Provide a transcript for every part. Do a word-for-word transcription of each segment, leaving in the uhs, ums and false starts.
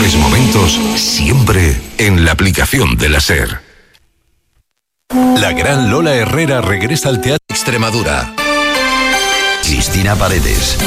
mejores momentos siempre en la aplicación de la SER. La gran Lola Herrera regresa al Teatro Extremadura. Cristina Paredes.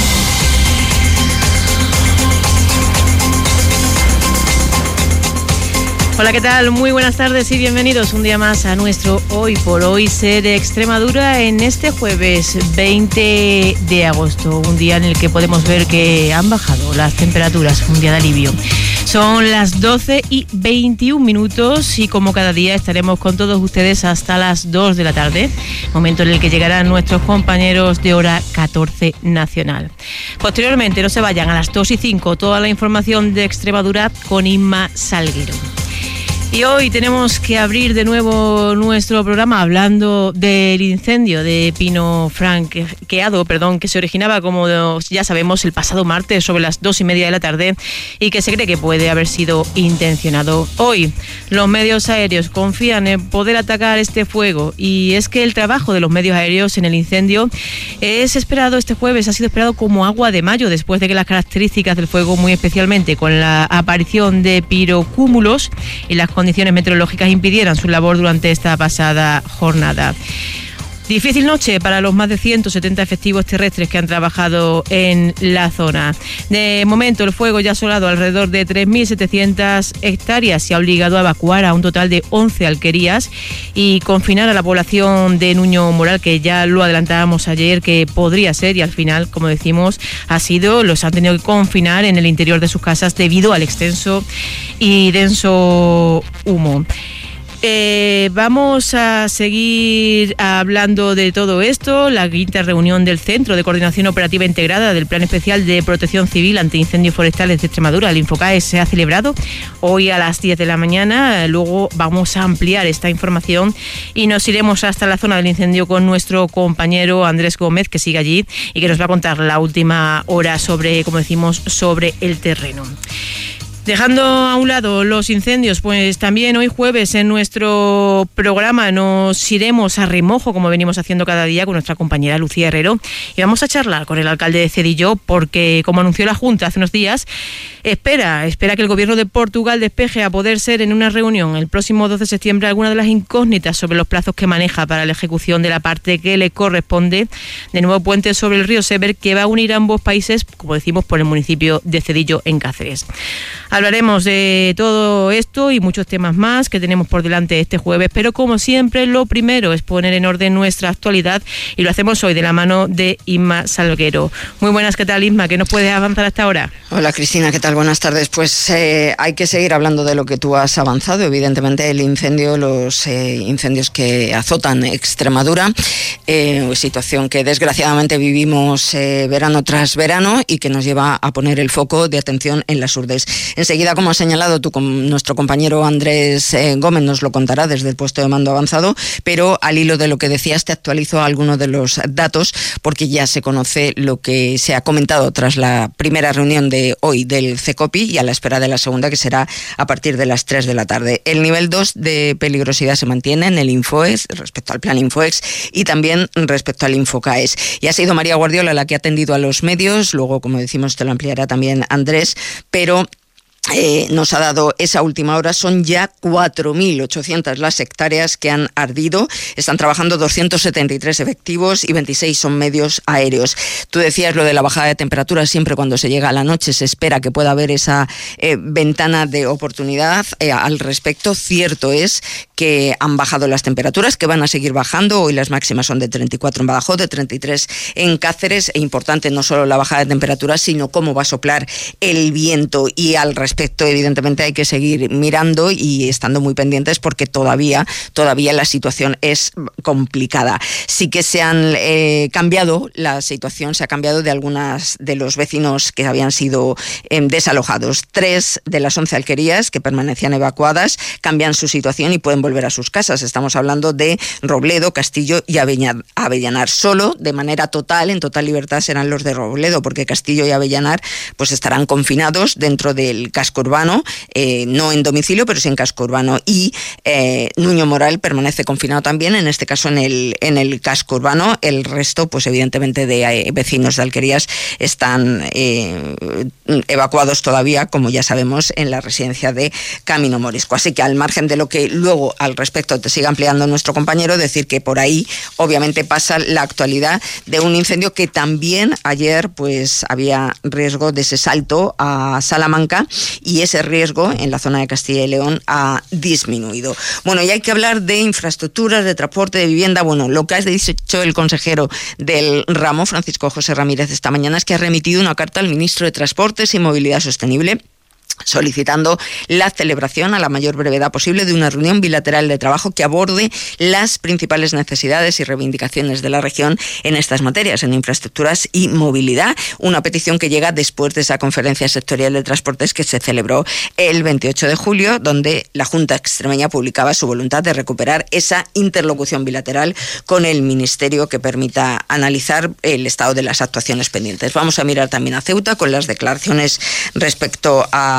Hola, ¿qué tal? Muy buenas tardes y bienvenidos un día más a nuestro Hoy por Hoy SER Extremadura en este jueves veinte de agosto, un día en el que podemos ver que han bajado las temperaturas, un día de alivio. Son las doce y veintiún minutos y como cada día estaremos con todos ustedes hasta las dos de la tarde, momento en el que llegarán nuestros compañeros de hora catorce nacional. Posteriormente, no se vayan, a las dos y cinco, toda la información de Extremadura con Inma Salguero. Y hoy tenemos que abrir de nuevo nuestro programa hablando del incendio de pino franqueado, perdón, que se originaba, como ya sabemos, el pasado martes sobre las dos y media de la tarde y que se cree que puede haber sido intencionado. Hoy los medios aéreos confían en poder atacar este fuego y es que el trabajo de los medios aéreos en el incendio es esperado este jueves, ha sido esperado como agua de mayo después de que las características del fuego, muy especialmente con la aparición de pirocúmulos y las condiciones meteorológicas, impidieran su labor durante esta pasada jornada. Difícil noche para los más de ciento setenta efectivos terrestres que han trabajado en la zona. De momento, el fuego ya ha asolado alrededor de tres mil setecientas hectáreas y ha obligado a evacuar a un total de once alquerías y confinar a la población de Nuño Moral, que ya lo adelantábamos ayer que podría ser, y al final, como decimos, ha sido, los han tenido que confinar en el interior de sus casas debido al extenso y denso humo. Eh, vamos a seguir hablando de todo esto. La quinta reunión del Centro de Coordinación Operativa Integrada del Plan Especial de Protección Civil ante Incendios Forestales de Extremadura, el INFOCAES, se ha celebrado hoy a las diez de la mañana. Luego vamos a ampliar esta información y nos iremos hasta la zona del incendio con nuestro compañero Andrés Gómez, que sigue allí y que nos va a contar la última hora sobre, como decimos, sobre el terreno. Dejando a un lado los incendios, pues también hoy jueves en nuestro programa nos iremos a remojo, como venimos haciendo cada día, con nuestra compañera Lucía Herrero, y vamos a charlar con el alcalde de Cedillo porque, como anunció la Junta hace unos días, espera, espera que el gobierno de Portugal despeje, a poder ser en una reunión el próximo doce de septiembre, algunas de las incógnitas sobre los plazos que maneja para la ejecución de la parte que le corresponde de nuevo puente sobre el río Sever, que va a unir ambos países, como decimos, por el municipio de Cedillo, en Cáceres. Hablaremos de todo esto y muchos temas más que tenemos por delante este jueves, pero como siempre lo primero es poner en orden nuestra actualidad y lo hacemos hoy de la mano de Inma Salguero. Muy buenas, ¿qué tal, Inma? ¿Qué nos puedes avanzar hasta ahora? Hola, Cristina, ¿qué tal? Buenas tardes. Pues eh, hay que seguir hablando de lo que tú has avanzado, evidentemente el incendio, los eh, incendios que azotan Extremadura, eh, situación que desgraciadamente vivimos eh, verano tras verano y que nos lleva a poner el foco de atención en las Urdes. Enseguida, como has señalado tú, con nuestro compañero Andrés eh, Gómez nos lo contará desde el puesto de mando avanzado, pero al hilo de lo que decías te actualizo algunos de los datos porque ya se conoce lo que se ha comentado tras la primera reunión de hoy del CECOPI y a la espera de la segunda, que será a partir de las tres de la tarde. El nivel dos de peligrosidad se mantiene en el INFOEX respecto al plan INFOEX y también respecto al INFOCAES. Y ha sido María Guardiola la que ha atendido a los medios, luego, como decimos, te lo ampliará también Andrés, pero Eh, nos ha dado esa última hora. Son ya cuatro mil ochocientas las hectáreas que han ardido. Están trabajando doscientos setenta y tres efectivos y veintiséis son medios aéreos. Tú decías lo de la bajada de temperatura. Siempre cuando se llega a la noche se espera que pueda haber esa eh, ventana de oportunidad eh, al respecto. Cierto es que han bajado las temperaturas, que van a seguir bajando. Hoy las máximas son de treinta y cuatro en Badajoz, de treinta y tres en Cáceres. E importante no solo la bajada de temperaturas, sino cómo va a soplar el viento. Y al respecto Respecto, evidentemente hay que seguir mirando y estando muy pendientes porque todavía, todavía la situación es complicada. Sí que se han eh, cambiado, la situación se ha cambiado de algunas de los vecinos que habían sido eh, desalojados. Tres de las once alquerías que permanecían evacuadas cambian su situación y pueden volver a sus casas. Estamos hablando de Robledo, Castillo y Avellanar. Solo de manera total, en total libertad, serán los de Robledo, porque Castillo y Avellanar pues estarán confinados dentro del castillo casco urbano, eh, no en domicilio, pero sí en casco urbano. Y eh, Nuño Moral permanece confinado también, en este caso en el, en el casco urbano. El resto, pues evidentemente, de eh, vecinos de Alquerías están eh, evacuados todavía, como ya sabemos, en la residencia de Camino Morisco. Así que, al margen de lo que luego al respecto te siga ampliando nuestro compañero, decir que por ahí obviamente pasa la actualidad de un incendio que también ayer pues había riesgo de ese salto a Salamanca, y ese riesgo en la zona de Castilla y León ha disminuido. Bueno, y hay que hablar de infraestructuras, de transporte, de vivienda. Bueno, lo que ha dicho el consejero del ramo, Francisco José Ramírez, esta mañana es que ha remitido una carta al ministro de Transportes y Movilidad Sostenible solicitando la celebración a la mayor brevedad posible de una reunión bilateral de trabajo que aborde las principales necesidades y reivindicaciones de la región en estas materias, en infraestructuras y movilidad. Una petición que llega después de esa conferencia sectorial de transportes que se celebró el veintiocho de julio, donde la Junta Extremeña publicaba su voluntad de recuperar esa interlocución bilateral con el Ministerio que permita analizar el estado de las actuaciones pendientes. Vamos a mirar también a Ceuta con las declaraciones respecto a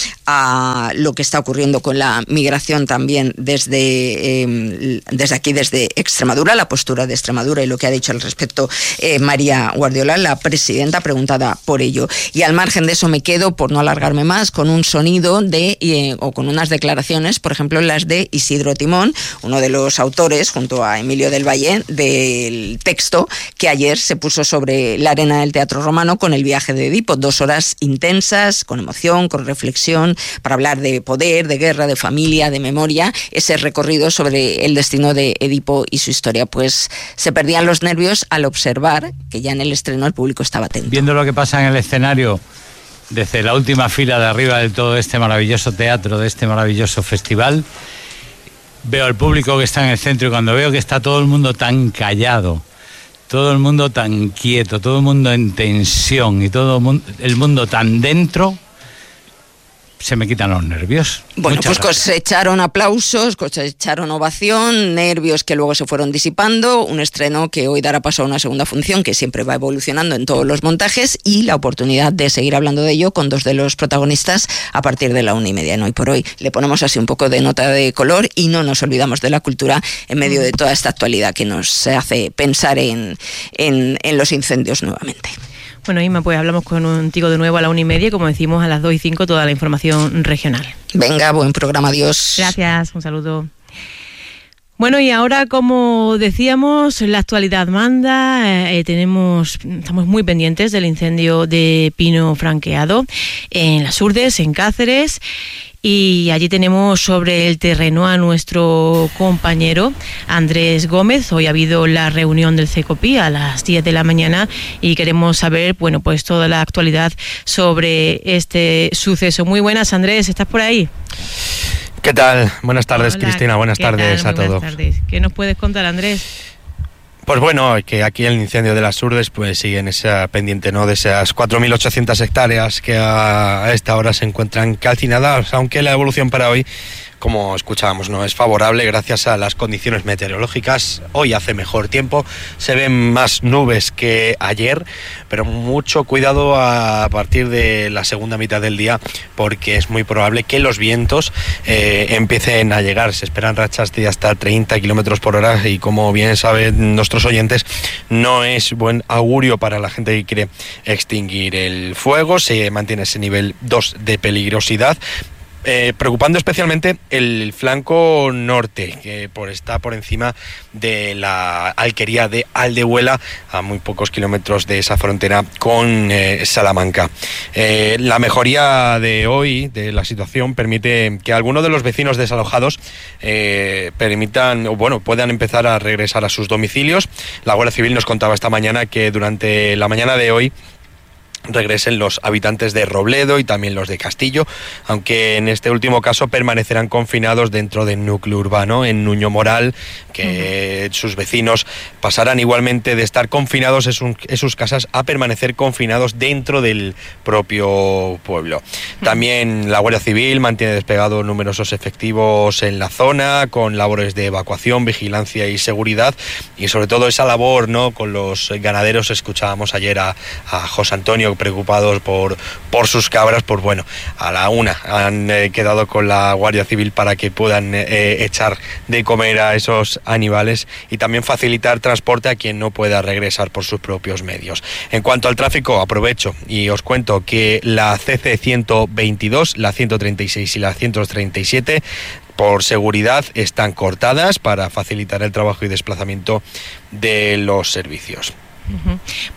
a lo que está ocurriendo con la migración también desde, eh, desde aquí, desde Extremadura, la postura de Extremadura y lo que ha dicho al respecto eh, María Guardiola, la presidenta, preguntada por ello. Y al margen de eso me quedo, por no alargarme más, con un sonido de eh, o con unas declaraciones, por ejemplo las de Isidro Timón, uno de los autores, junto a Emilio del Valle, del texto que ayer se puso sobre la arena del Teatro Romano con el viaje de Edipo. Dos horas intensas, con emoción, con reflexión, para hablar de poder, de guerra, de familia, de memoria. Ese recorrido sobre el destino de Edipo y su historia, pues se perdían los nervios al observar que ya en el estreno el público estaba atento. Viendo lo que pasa en el escenario, desde la última fila de arriba de todo este maravilloso teatro, de este maravilloso festival, veo al público que está en el centro, y cuando veo que está todo el mundo tan callado, todo el mundo tan quieto, todo el mundo en tensión y todo el mundo tan dentro, se me quitan los nervios. Bueno, Muchas pues gracias. cosecharon aplausos, cosecharon ovación, nervios que luego se fueron disipando, un estreno que hoy dará paso a una segunda función que siempre va evolucionando en todos los montajes, y la oportunidad de seguir hablando de ello con dos de los protagonistas a partir de la una y media. En Hoy por Hoy le ponemos así un poco de nota de color y no nos olvidamos de la cultura en medio de toda esta actualidad que nos hace pensar en, en, en los incendios nuevamente. Bueno, Inma, pues hablamos contigo de nuevo a la una y media, como decimos, a las dos y cinco toda la información regional. Venga, buen programa, adiós. Gracias, un saludo. Bueno, y ahora, como decíamos, la actualidad manda, eh, tenemos, estamos muy pendientes del incendio de pino franqueado en Las Hurdes, en Cáceres. Y allí tenemos sobre el terreno a nuestro compañero Andrés Gómez. Hoy ha habido la reunión del CECOPI a las diez de la mañana y queremos saber, bueno, pues toda la actualidad sobre este suceso. Muy buenas, Andrés, ¿estás por ahí? ¿Qué tal? Buenas tardes, Hola, Cristina. Buenas tardes a todos. Buenas tardes. ¿Qué nos puedes contar, Andrés? Pues bueno, que aquí el incendio de Las Hurdes pues sigue en esa pendiente, ¿no?, de esas cuatro mil ochocientas hectáreas que a, a esta hora se encuentran calcinadas, aunque la evolución para hoy, como escuchábamos, no es favorable gracias a las condiciones meteorológicas. Hoy hace mejor tiempo, se ven más nubes que ayer, pero mucho cuidado a partir de la segunda mitad del día, porque es muy probable que los vientos eh, empiecen a llegar. Se esperan rachas de hasta treinta kilómetros por hora y, como bien saben nuestros oyentes, no es buen augurio para la gente que quiere extinguir el fuego. Se mantiene ese nivel dos de peligrosidad. Eh, preocupando especialmente el flanco norte, que por, está por encima de la alquería de Aldehuela, a muy pocos kilómetros de esa frontera con eh, Salamanca. Eh, la mejoría de hoy de la situación permite que algunos de los vecinos desalojados eh, permitan, o bueno, puedan empezar a regresar a sus domicilios. La Guardia Civil nos contaba esta mañana que durante la mañana de hoy regresen los habitantes de Robledo y también los de Castillo, aunque en este último caso permanecerán confinados dentro del núcleo urbano, en Nuño Moral, que uh-huh. sus vecinos pasarán igualmente de estar confinados en, su, en sus casas a permanecer confinados dentro del propio pueblo. Uh-huh. También la Guardia Civil mantiene desplegados numerosos efectivos en la zona, con labores de evacuación, vigilancia y seguridad, y sobre todo esa labor, ¿no?, con los ganaderos. Escuchábamos ayer a, a José Antonio incendio, preocupados por, por sus cabras, pues bueno, a la una han eh, quedado con la Guardia Civil para que puedan eh, echar de comer a esos animales y también facilitar transporte a quien no pueda regresar por sus propios medios. En cuanto al tráfico, aprovecho y os cuento que la C C ciento veintidós, la ciento treinta y seis y la ciento treinta y siete por seguridad están cortadas para facilitar el trabajo y desplazamiento de los servicios. Uh-huh.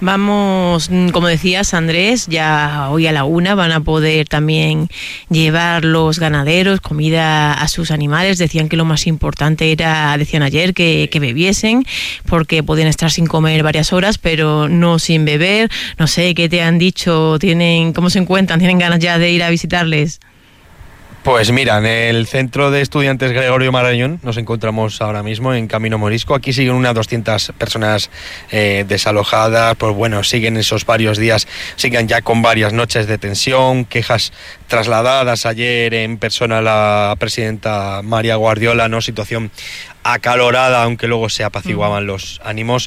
Vamos, como decías, Andrés, ya hoy a la una van a poder también llevar los ganaderos comida a sus animales. Decían que lo más importante era, decían ayer, que, que bebiesen, porque podían estar sin comer varias horas, pero no sin beber. No sé, ¿qué te han dicho? ¿Tienen, cómo se encuentran? ¿Tienen ganas ya de ir a visitarles? Pues mira, en el Centro de Estudiantes Gregorio Marañón nos encontramos ahora mismo en Camino Morisco. Aquí siguen unas doscientas personas eh, desalojadas, pues bueno, siguen esos varios días, siguen ya con varias noches de tensión, quejas trasladadas ayer en persona a la presidenta María Guardiola, ¿no? Situación acalorada, aunque luego se apaciguaban los ánimos.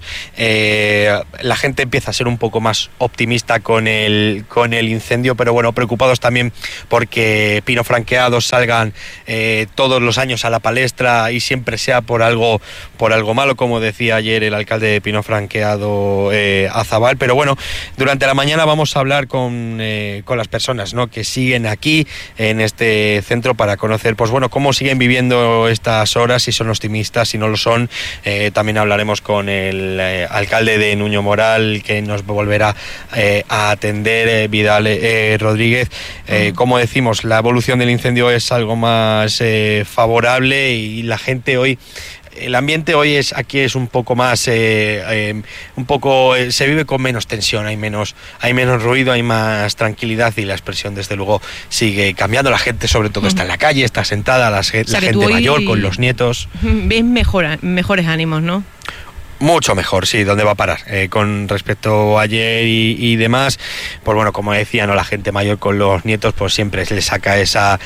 Eh, la gente empieza a ser un poco más optimista con el, con el incendio, pero bueno, preocupados también porque Pino Franqueado salgan eh, todos los años a la palestra y siempre sea por algo, por algo malo, como decía ayer el alcalde de Pino Franqueado, eh, Azabal. Pero bueno, durante la mañana vamos a hablar con, eh, con las personas, ¿no?, que siguen aquí en este centro para conocer, pues bueno, cómo siguen viviendo estas horas, si son optimistas, si no lo son. Eh, también hablaremos con el eh, alcalde de Nuño Moral, que nos volverá eh, a atender, eh, Vidal eh, Rodríguez. Eh, como decimos, la evolución del incendio es algo más eh, favorable y la gente hoy... El ambiente hoy es aquí es un poco más, eh, eh, un poco eh, se vive con menos tensión, hay menos, hay menos ruido, hay más tranquilidad y la expresión desde luego sigue cambiando. La gente sobre todo está en la calle, está sentada, la, o sea, la gente mayor con los nietos. Ves mejor, mejores ánimos, ¿no? Mucho mejor, sí, ¿dónde va a parar? Eh, con respecto a ayer y, y demás, pues bueno, como decía, ¿no?, la gente mayor con los nietos, pues siempre le saca esa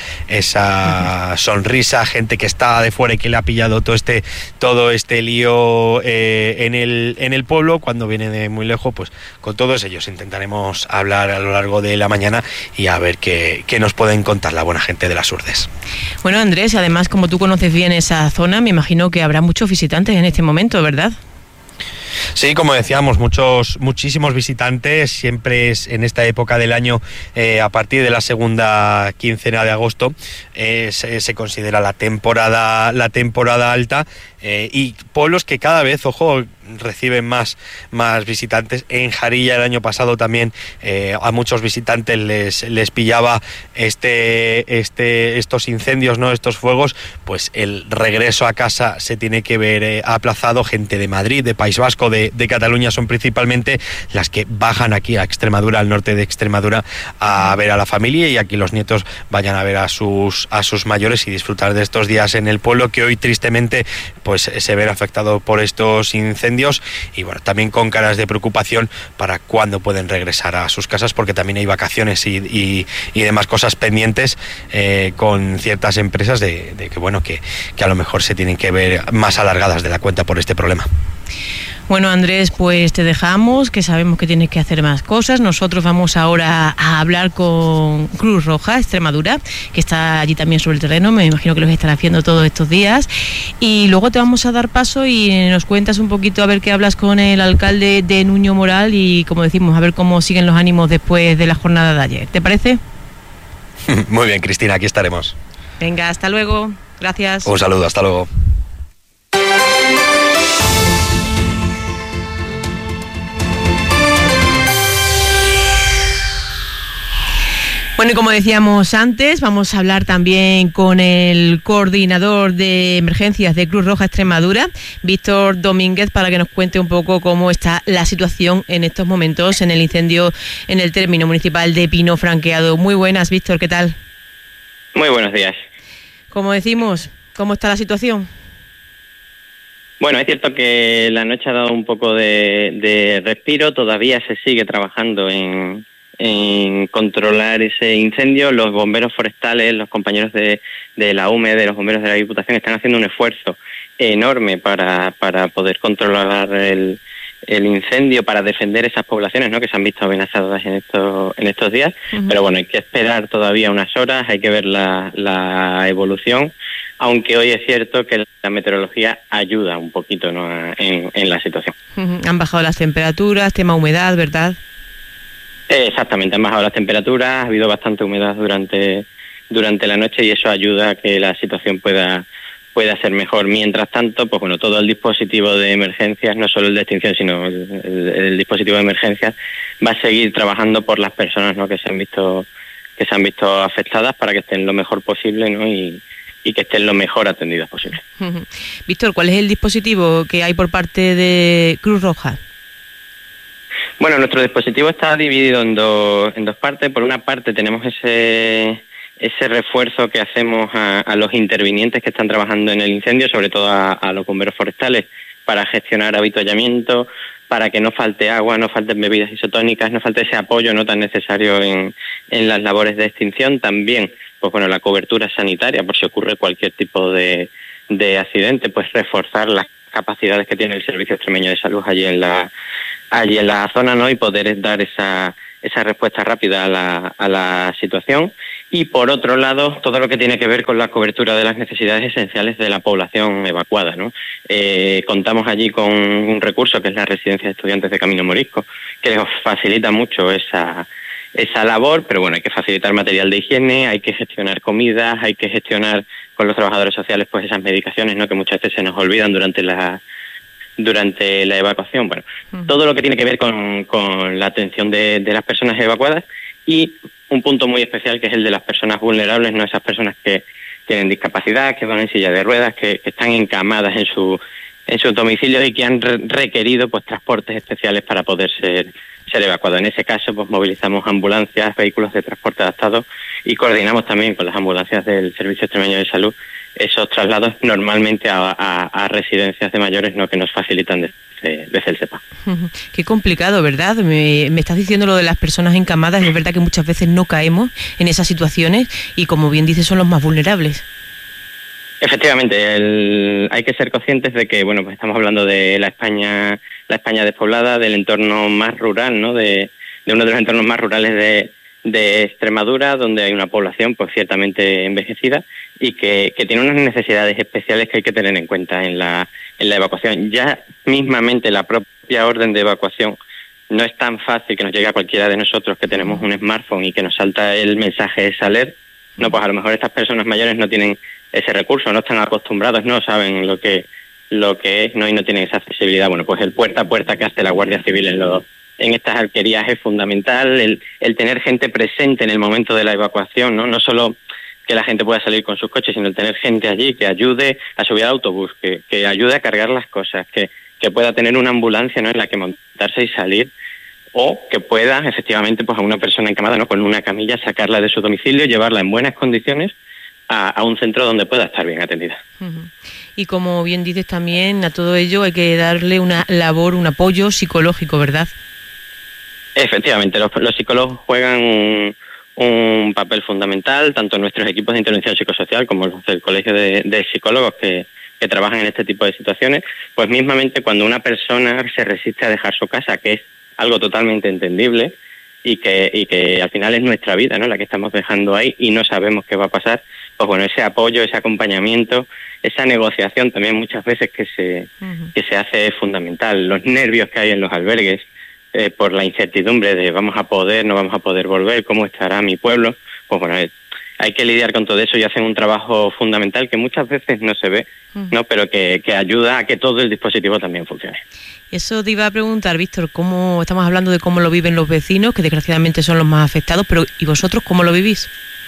esa sonrisa, gente que está de fuera y que le ha pillado todo este todo este lío eh, en el en el pueblo, cuando viene de muy lejos, pues con todos ellos intentaremos hablar a lo largo de la mañana y a ver qué, qué nos pueden contar la buena gente de las Urdes. Bueno, Andrés, además, como tú conoces bien esa zona, me imagino que habrá muchos visitantes en este momento, ¿verdad? Sí, como decíamos, muchos, muchísimos visitantes, siempre es en esta época del año, eh, a partir de la segunda quincena de agosto, eh, se, se considera la temporada, la temporada alta, eh, y pueblos que cada vez, ojo, reciben más, más visitantes. En Jarilla el año pasado también eh, a muchos visitantes les, les pillaba este, este, estos incendios, ¿no?, estos fuegos, pues el regreso a casa se tiene que ver eh, aplazado. Gente de Madrid, de País Vasco, de, de Cataluña son principalmente las que bajan aquí a Extremadura, al norte de Extremadura, a ver a la familia, y aquí los nietos vayan a ver a sus, a sus mayores y disfrutar de estos días en el pueblo, que hoy tristemente pues se ven afectado por estos incendios, y bueno, también con caras de preocupación para cuándo pueden regresar a sus casas, porque también hay vacaciones y, y, y demás cosas pendientes eh, con ciertas empresas de, de que bueno, que, que a lo mejor se tienen que ver más alargadas de la cuenta por este problema. Bueno, Andrés, pues te dejamos, que sabemos que tienes que hacer más cosas. Nosotros vamos ahora a hablar con Cruz Roja Extremadura, que está allí también sobre el terreno. Me imagino que los estará haciendo todos estos días. Y luego te vamos a dar paso y nos cuentas un poquito, a ver qué hablas con el alcalde de Nuño Moral y, como decimos, a ver cómo siguen los ánimos después de la jornada de ayer. ¿Te parece? Muy bien, Cristina, aquí estaremos. Venga, hasta luego. Gracias. Un saludo, hasta luego. Bueno, y como decíamos antes, vamos a hablar también con el coordinador de emergencias de Cruz Roja Extremadura, Víctor Domínguez, para que nos cuente un poco cómo está la situación en estos momentos en el incendio en el término municipal de Pino Franqueado. Muy buenas, Víctor, ¿qué tal? Muy buenos días. Como decimos, ¿cómo está la situación? Bueno, es cierto que la noche ha dado un poco de, de respiro, todavía se sigue trabajando en... en controlar ese incendio. Los bomberos forestales, los compañeros de, de la U M E, de los bomberos de la Diputación, están haciendo un esfuerzo enorme para, para poder controlar el, el incendio para defender esas poblaciones, ¿no?, que se han visto amenazadas en estos en estos días. Uh-huh. Pero bueno, hay que esperar todavía unas horas, hay que ver la, la evolución, aunque hoy es cierto que la meteorología ayuda un poquito, ¿no?, a, en, en la situación. Uh-huh. Han bajado las temperaturas, tema humedad, ¿verdad? Eh, exactamente, han bajado las temperaturas, ha habido bastante humedad durante durante la noche y eso ayuda a que la situación pueda pueda ser mejor. Mientras tanto, pues bueno, todo el dispositivo de emergencias, no solo el de extinción, sino el, el, el dispositivo de emergencias, va a seguir trabajando por las personas, ¿no?, que se han visto que se han visto afectadas para que estén lo mejor posible, ¿no?, y, y que estén lo mejor atendidas posible. Uh-huh. Víctor, ¿cuál es el dispositivo que hay por parte de Cruz Roja? Bueno, nuestro dispositivo está dividido en dos en dos partes. Por una parte tenemos ese ese refuerzo que hacemos a, a los intervinientes que están trabajando en el incendio, sobre todo a, a los bomberos forestales, para gestionar avituallamiento, para que no falte agua, no falten bebidas isotónicas, no falte ese apoyo no tan necesario en, en las labores de extinción. También, pues bueno, la cobertura sanitaria, por si ocurre cualquier tipo de, de accidente, pues reforzar las capacidades que tiene el Servicio Extremeño de Salud allí en la allí en la zona, ¿no?, y poder dar esa esa respuesta rápida a la, a la situación. Y por otro lado, todo lo que tiene que ver con la cobertura de las necesidades esenciales de la población evacuada, ¿no? Eh, contamos allí con un recurso que es la Residencia de Estudiantes de Camino Morisco, que nos facilita mucho esa esa labor, pero bueno, hay que facilitar material de higiene, hay que gestionar comidas, hay que gestionar con los trabajadores sociales pues esas medicaciones, ¿no?, que muchas veces se nos olvidan durante la durante la evacuación. Bueno, uh-huh. todo lo que tiene que ver con, con la atención de, de las personas evacuadas, y un punto muy especial que es el de las personas vulnerables, no esas personas que tienen discapacidad, que van en silla de ruedas, que, que están encamadas en su en sus domicilios y que han re- requerido pues transportes especiales para poder ser ser evacuados. En ese caso, pues movilizamos ambulancias, vehículos de transporte adaptados y coordinamos también con las ambulancias del Servicio Extremeño de Salud esos traslados normalmente a, a, a residencias de mayores, no, que nos facilitan desde, desde el SEPA. Qué complicado, ¿verdad? Me, me estás diciendo lo de las personas encamadas, y es verdad que muchas veces no caemos en esas situaciones y, como bien dices, son los más vulnerables. Efectivamente, el, hay que ser conscientes de que, bueno, pues estamos hablando de la España, la España despoblada, del entorno más rural, ¿no?, de, de uno de los entornos más rurales de, de Extremadura, donde hay una población pues ciertamente envejecida y que, que tiene unas necesidades especiales que hay que tener en cuenta en la, en la evacuación. Ya mismamente la propia orden de evacuación no es tan fácil que nos llegue a cualquiera de nosotros que tenemos un smartphone y que nos salta el mensaje de saler. No, pues a lo mejor estas personas mayores no tienen ese recurso, no están acostumbrados, no saben lo que lo que es, no, y no tienen esa accesibilidad. Bueno, pues el puerta a puerta que hace la Guardia Civil en los en estas alquerías es fundamental, el, el tener gente presente en el momento de la evacuación, ¿no? No solo que la gente pueda salir con sus coches, sino el tener gente allí que ayude a subir al autobús, que, que ayude a cargar las cosas, que, que pueda tener una ambulancia, ¿no?, en la que montarse y salir, o que pueda efectivamente pues a una persona encamada, ¿no?, con una camilla, sacarla de su domicilio, llevarla en buenas condiciones a, a un centro donde pueda estar bien atendida. Uh-huh. Y como bien dices también, a todo ello hay que darle una labor, un apoyo psicológico, ¿verdad? Efectivamente, los, los psicólogos juegan un, un papel fundamental, tanto en nuestros equipos de intervención psicosocial como los del Colegio de, de Psicólogos que, que trabajan en este tipo de situaciones. Pues mismamente cuando una persona se resiste a dejar su casa, que es algo totalmente entendible y que y que al final es nuestra vida, ¿no?, la que estamos dejando ahí y no sabemos qué va a pasar, pues bueno, ese apoyo, ese acompañamiento, esa negociación también muchas veces que se uh-huh. que se hace es fundamental. Los nervios que hay en los albergues eh, por la incertidumbre de vamos a poder, no vamos a poder volver, cómo estará mi pueblo, pues bueno, eh, hay que lidiar con todo eso y hacen un trabajo fundamental que muchas veces no se ve, uh-huh. ¿no?, pero que, que ayuda a que todo el dispositivo también funcione. Eso te iba a preguntar, Víctor, cómo estamos hablando de cómo lo viven los vecinos, que desgraciadamente son los más afectados, pero ¿y vosotros cómo lo vivís?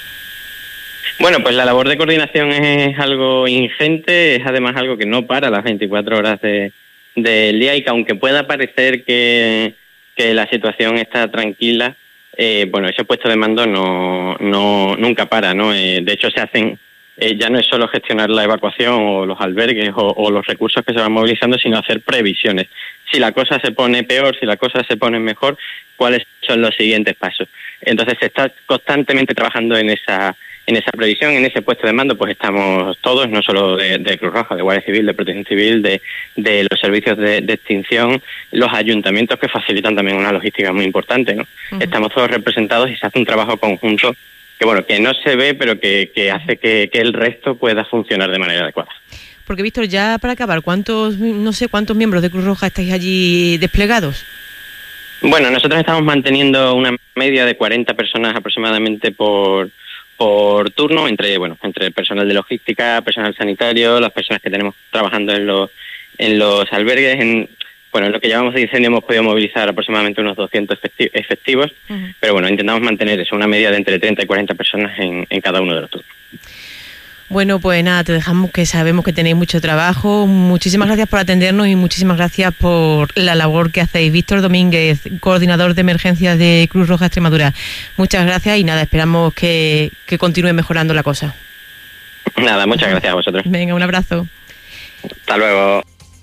Bueno, pues la labor de coordinación es algo ingente, es además algo que no para las veinticuatro horas de, del día, y que aunque pueda parecer que, que la situación está tranquila, eh, bueno, ese puesto de mando no, no nunca para, ¿no? Eh, de hecho, se hacen... Eh, ya no es solo gestionar la evacuación o los albergues o, o los recursos que se van movilizando, sino hacer previsiones. Si la cosa se pone peor, si la cosa se pone mejor, ¿cuáles son los siguientes pasos? Entonces se está constantemente trabajando en esa en esa previsión, en ese puesto de mando, pues estamos todos, no solo de, de Cruz Roja, de Guardia Civil, de Protección Civil, de, de los servicios de, de extinción, los ayuntamientos que facilitan también una logística muy importante, ¿no? Uh-huh. Estamos todos representados y se hace un trabajo conjunto que, bueno, que no se ve, pero que, que hace que, que el resto pueda funcionar de manera adecuada. Porque, Víctor, ya para acabar, ¿cuántos, no sé, cuántos miembros de Cruz Roja estáis allí desplegados? Bueno, nosotros estamos manteniendo una media de cuarenta personas aproximadamente por por turno, entre bueno entre personal de logística, personal sanitario, las personas que tenemos trabajando en los en los albergues. En, bueno, en lo que llevamos de incendio hemos podido movilizar aproximadamente unos doscientos efectivos, uh-huh. pero bueno, intentamos mantener eso, una media de entre treinta y cuarenta personas en, en cada uno de los turnos. Bueno, pues nada, te dejamos, que sabemos que tenéis mucho trabajo. Muchísimas gracias por atendernos y muchísimas gracias por la labor que hacéis. Víctor Domínguez, coordinador de emergencias de Cruz Roja Extremadura. Muchas gracias y nada, esperamos que, que continúe mejorando la cosa. Nada, muchas gracias a vosotros. Venga, un abrazo. Hasta luego.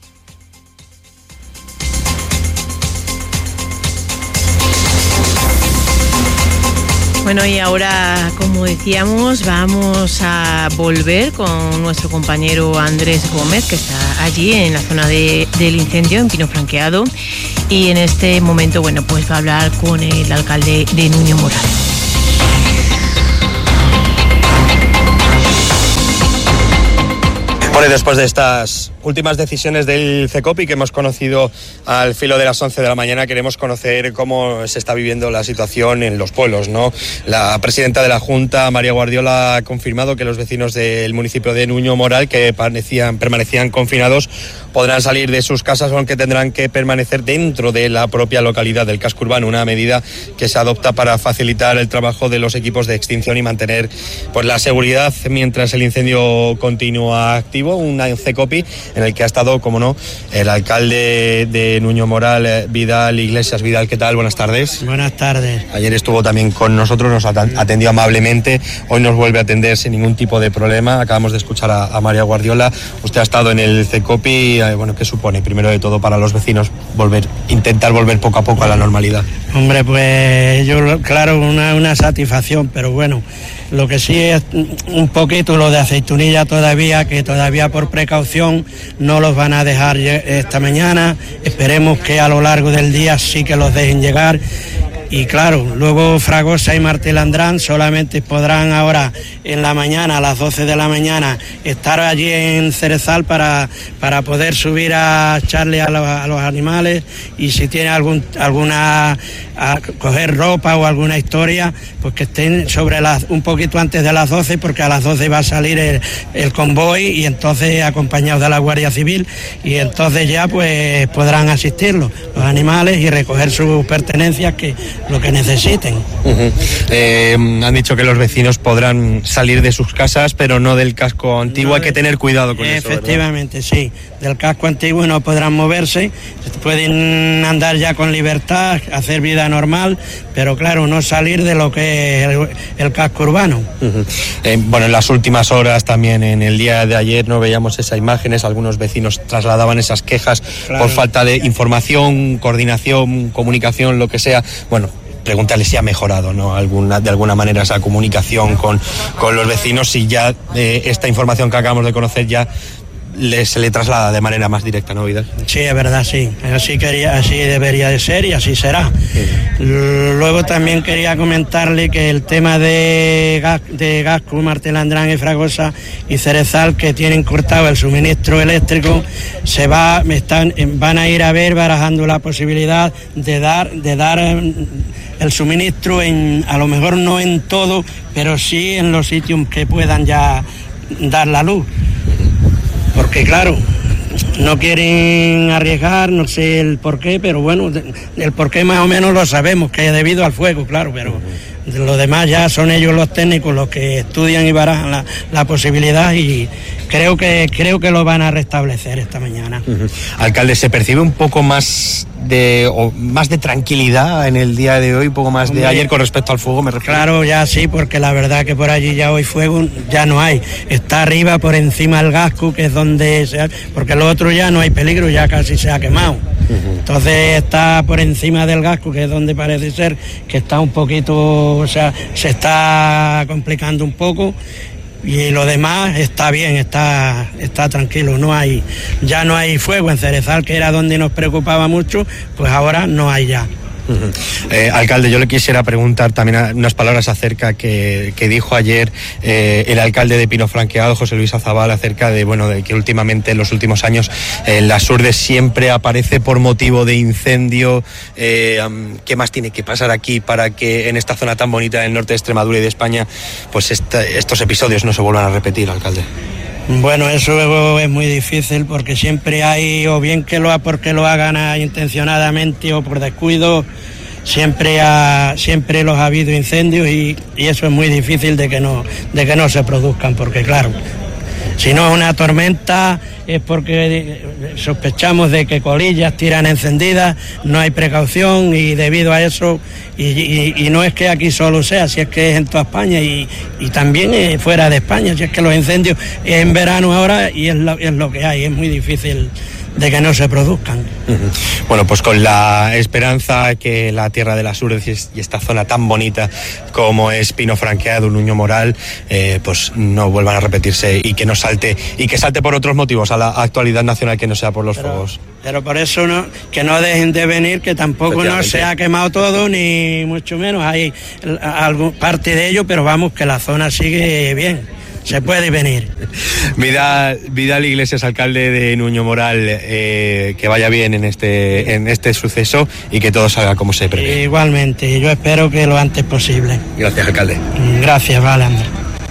Bueno, y ahora, como decíamos, vamos a volver con nuestro compañero Andrés Gómez, que está allí en la zona de, del incendio, en Pino Franqueado, y en este momento, bueno, pues va a hablar con el alcalde de Nuño Moral. Bueno, y después de estas últimas decisiones del CECOPI que hemos conocido al filo de las once de la mañana, queremos conocer cómo se está viviendo la situación en los pueblos, ¿no? La presidenta de la Junta, María Guardiola, ha confirmado que los vecinos del municipio de Nuño Moral, que permanecían, permanecían confinados, podrán salir de sus casas, aunque tendrán que permanecer dentro de la propia localidad del casco urbano, una medida que se adopta para facilitar el trabajo de los equipos de extinción y mantener pues la seguridad mientras el incendio continúa activo. Un CECOPI en el que ha estado, como no, el alcalde de Nuño Moral, Vidal Iglesias. Vidal, ¿qué tal? Buenas tardes. Buenas tardes. Ayer estuvo también con nosotros, nos atendió amablemente, hoy nos vuelve a atender sin ningún tipo de problema. Acabamos de escuchar a, a María Guardiola. Usted ha estado en el CECOPI, eh, bueno, ¿qué supone, primero de todo, para los vecinos volver, intentar volver poco a poco a la normalidad? Hombre, pues yo, claro, una, una satisfacción, pero bueno, lo que sí es un poquito lo de Aceitunilla todavía, que todavía por precaución no los van a dejar esta mañana. Esperemos que a lo largo del día sí que los dejen llegar. Y claro, luego Fragosa y Martelandrán solamente podrán ahora en la mañana, a las doce de la mañana, estar allí en Cerezal para, para poder subir a echarle a los, a los animales, y si tiene algún alguna a coger ropa o alguna historia, pues que estén sobre las un poquito antes de las doce, porque a las doce va a salir el, el convoy, y entonces acompañados de la Guardia Civil, y entonces ya pues podrán asistirlos los animales y recoger sus pertenencias, que lo que necesiten. Uh-huh. Eh, han dicho que los vecinos podrán salir de sus casas, pero no del casco antiguo. No, hay que tener cuidado con eso, efectivamente, ¿verdad? Sí, del casco antiguo no podrán moverse, pueden andar ya con libertad, hacer vida normal, pero claro, no salir de lo que es el, el casco urbano. Uh-huh. Eh, bueno, en las últimas horas también, en el día de ayer, no veíamos esas imágenes, algunos vecinos trasladaban esas quejas, claro, por falta de información, coordinación, comunicación, lo que sea. Bueno, preguntarle si ha mejorado, ¿no?, alguna, de alguna manera esa comunicación con, con los vecinos, si ya eh, esta información que acabamos de conocer ya le, se le traslada de manera más directa, ¿no, Vidal? Sí, es verdad, sí. Así quería, así debería de ser y así será. Sí. Luego también quería comentarle que el tema de, gas, de Gasco, Martelandrán y Fragosa y Cerezal, que tienen cortado el suministro eléctrico, se va, están, van a ir a ver, barajando la posibilidad de dar, de dar el suministro, en, a lo mejor no en todo, pero sí en los sitios que puedan ya dar la luz. Porque claro, no quieren arriesgar, no sé el por qué, pero bueno, el por qué más o menos lo sabemos, que es debido al fuego, claro, pero lo demás ya son ellos los técnicos los que estudian y barajan la, la posibilidad, y creo que creo que lo van a restablecer esta mañana. Uh-huh. Alcalde, ¿se percibe un poco más de o más de tranquilidad en el día de hoy, un poco más Hombre, de ayer con respecto al fuego, me refiero? Claro, ya sí, porque la verdad que por allí ya hoy fuego ya no hay. Está arriba por encima del Gascu, que es donde se ha, porque lo otro ya no hay peligro, ya casi se ha quemado. Uh-huh. Entonces está por encima del Gascu, que es donde parece ser que está un poquito, o sea, se está complicando un poco. Y lo demás está bien, está está tranquilo, no hay ya no hay fuego en Cerezal, que era donde nos preocupaba mucho, pues ahora no hay ya. Uh-huh. Eh, alcalde, yo le quisiera preguntar también unas palabras acerca que, que dijo ayer eh, el alcalde de Pino Franqueado, José Luis Azabal, acerca de bueno de que últimamente en los últimos años eh, la Surdes siempre aparece por motivo de incendio. Eh, um, ¿Qué más tiene que pasar aquí para que en esta zona tan bonita del norte de Extremadura y de España pues esta, estos episodios no se vuelvan a repetir, alcalde? Bueno, eso es muy difícil porque siempre hay, o bien que lo porque lo hagan intencionadamente o por descuido, siempre ha, siempre los ha habido incendios y, y eso es muy difícil de que no de que no se produzcan, porque claro, si no es una tormenta es porque sospechamos de que colillas tiran encendidas, no hay precaución y debido a eso, y, y, y no es que aquí solo sea, si es que es en toda España y, y también fuera de España, si es que los incendios es en verano ahora y es lo, es lo que hay, es muy difícil de que no se produzcan. Uh-huh. Bueno, pues con la esperanza que la tierra de las Urdes y esta zona tan bonita como es Pino Franqueado, Nuño Moral, eh, pues no vuelvan a repetirse y que no salte, y que salte por otros motivos a la actualidad nacional que no sea por los pero, fuegos. Pero por eso no, que no dejen de venir, que tampoco no se ha quemado todo, ni mucho menos, hay algo, parte de ello, pero vamos, que la zona sigue bien. Se puede venir. Vidal, Vidal Iglesias, alcalde de Nuño Moral, eh, que vaya bien en este en este suceso y que todo salga como se prevé. Igualmente, yo espero que lo antes posible. Gracias, alcalde. Gracias, vale, Andrés.